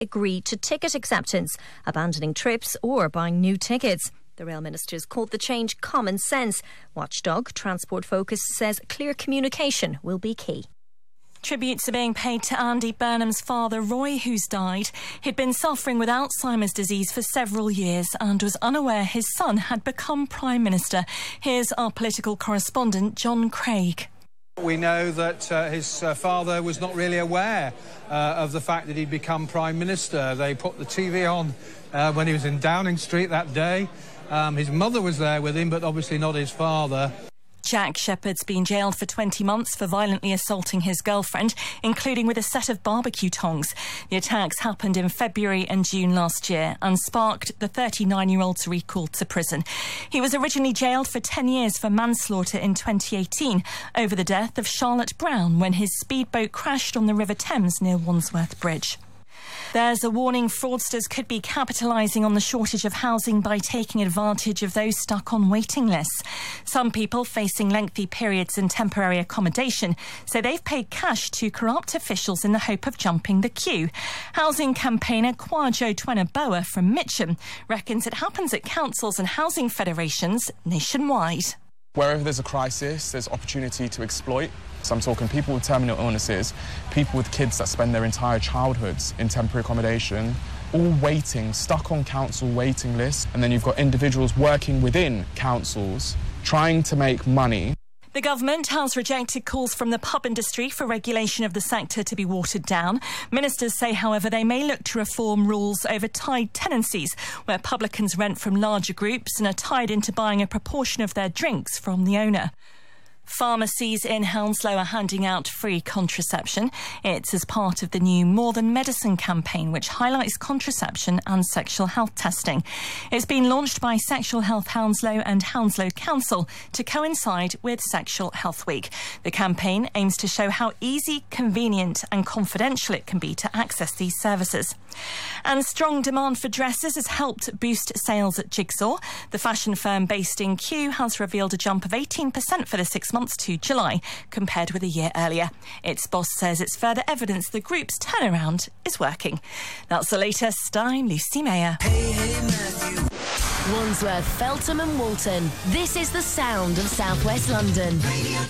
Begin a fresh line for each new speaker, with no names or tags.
agree to ticket acceptance, abandoning trips or buying new tickets. The rail ministers called the change common sense. Watchdog Transport Focus says clear communication will be key.
Tributes are being paid to Andy Burnham's father, Roy, who's died. He'd been suffering with Alzheimer's disease for several years and was unaware his son had become Prime Minister. Here's our political correspondent, John Craig.
We know that his father was not really aware of the fact that he'd become Prime Minister. They put the TV on when he was in Downing Street that day. His mother was there with him, but obviously not his father.
Jack Shepherd's been jailed for 20 months for violently assaulting his girlfriend, including with a set of barbecue tongs. The attacks happened in February and June last year and sparked the 39-year-old's recall to prison. He was originally jailed for 10 years for manslaughter in 2018 over the death of Charlotte Brown when his speedboat crashed on the River Thames near Wandsworth Bridge. There's a warning fraudsters could be capitalising on the shortage of housing by taking advantage of those stuck on waiting lists. Some people facing lengthy periods in temporary accommodation say they've paid cash to corrupt officials in the hope of jumping the queue. Housing campaigner Kwajo Twenaboa from Mitcham reckons it happens at councils and housing federations nationwide.
Wherever there's a crisis, there's opportunity to exploit. So I'm talking people with terminal illnesses, people with kids that spend their entire childhoods in temporary accommodation, all waiting, stuck on council waiting lists. And then you've got individuals working within councils, trying to make money.
The government has rejected calls from the pub industry for regulation of the sector to be watered down. Ministers say, however, they may look to reform rules over tied tenancies, where publicans rent from larger groups and are tied into buying a proportion of their drinks from the owner. Pharmacies in Hounslow are handing out free contraception. It's as part of the new More Than Medicine campaign, which highlights contraception and sexual health testing. It's been launched by Sexual Health Hounslow and Hounslow Council to coincide with Sexual Health Week. The campaign aims to show how easy, convenient and confidential it can be to access these services. And strong demand for dresses has helped boost sales at Jigsaw. The fashion firm based in Kew has revealed a jump of 18% for the 6 months to July, compared with a year earlier. Its boss says it's further evidence the group's turnaround is working. That's the latest. I'm Lucy Mayer.
Hey, Matthew. Wandsworth, Feltham and Walton. This is the sound of South West London. Radio